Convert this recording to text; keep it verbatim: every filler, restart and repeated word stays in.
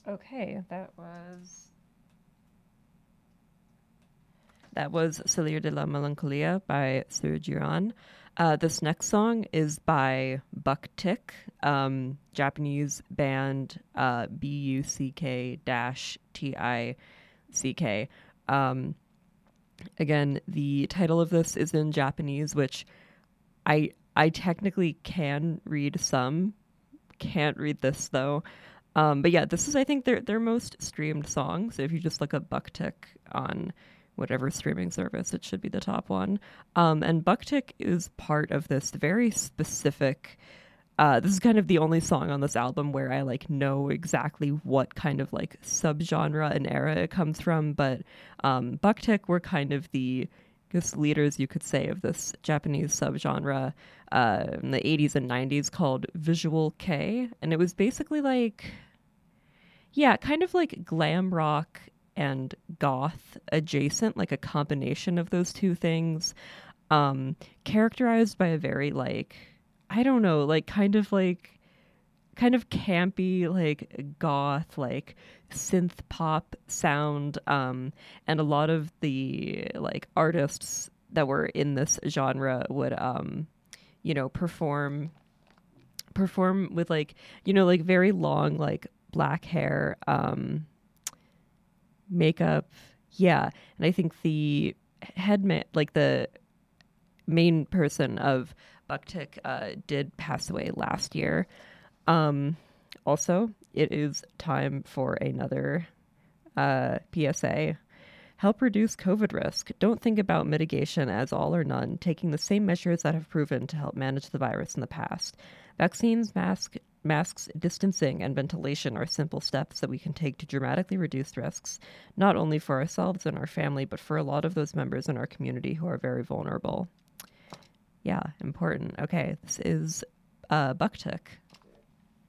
Okay, that was that was Salir de la Melancolia by Surjiran. Uh, this next song is by Bucktick, um, Japanese band uh, B U C K dash T I C K. Um, again, the title of this is in Japanese, which I I technically can read some, can't read this though. Um, but yeah, this is I think their their most streamed song. So if you just look up Bucktick on whatever streaming service, it should be the top one. Um, and Bucktick is part of this very specific. Uh, this is kind of the only song on this album where I like know exactly what kind of like subgenre and era it comes from. But um, Bucktick were kind of the I guess leaders, you could say, of this Japanese subgenre uh, in the eighties and nineties called Visual Kei, and it was basically like yeah, kind of like glam rock and goth adjacent, like a combination of those two things. Um, characterized by a very like I don't know, like kind of like kind of campy, like goth, like synth pop sound. Um, and a lot of the like artists that were in this genre would um, you know, perform perform with like, you know, like very long, like black hair, um, makeup. Yeah. And I think the head man, like the main person of Bucktick uh, did pass away last year. Um, also, it is time for another uh, P S A. Help reduce COVID risk. Don't think about mitigation as all or none, taking the same measures that have proven to help manage the virus in the past. Vaccines, mask, masks, distancing, and ventilation are simple steps that we can take to dramatically reduce risks, not only for ourselves and our family, but for a lot of those members in our community who are very vulnerable. Yeah, important. Okay, this is uh, Bucktick.